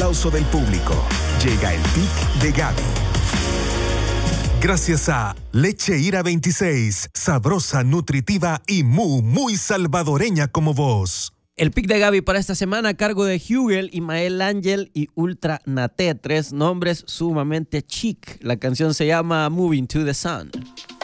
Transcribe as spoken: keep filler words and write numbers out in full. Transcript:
aplauso del público, llega el pick de Gaby. Gracias a Leche Ira veintiséis, sabrosa, nutritiva y muy, muy salvadoreña como vos. El pick de Gaby para esta semana a cargo de Hugel, Imael Ángel y Ultra Naté, tres nombres sumamente chic. La canción se llama Moving to the Sun.